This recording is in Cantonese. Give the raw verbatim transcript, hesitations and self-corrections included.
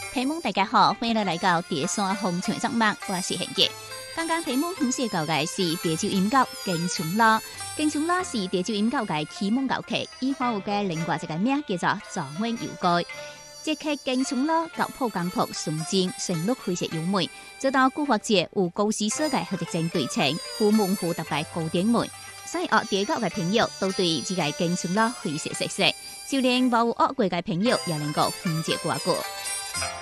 聽眾大家好，歡迎嚟到第三紅傳節目，我是賢傑。剛剛聽眾分享到嘅是潮州音樂《勁松樂》，《勁松樂》是潮州音樂嘅啟蒙樂曲，以後有嘅另外一個名叫做《狀元遊歌》。這曲《勁松樂》樂譜簡樸純正，旋律非常優美，遭到古惑節有高詩社嘅合作正對稱，虎門虎特別高典美。所以學粵語嘅朋友都對呢個《勁松樂》非常熟悉，就連冇學過嘅朋友也能夠分解過過。